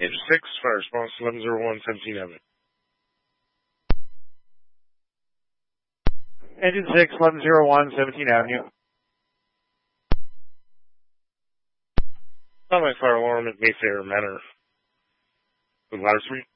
Engine 6, fire response 1101 17 Avenue. Engine 6, 1101 17 Avenue. Automatic fire alarm at Mayfair Manor. With ladder 3.